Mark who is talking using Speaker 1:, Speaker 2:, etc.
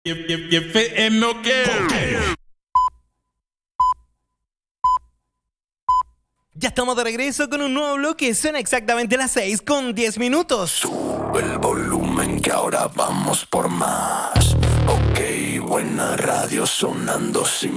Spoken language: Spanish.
Speaker 1: Ya estamos de regreso con un nuevo bloque. Son exactamente las 6:10.
Speaker 2: Sube el volumen que ahora vamos por más. Ok, buena radio sonando sin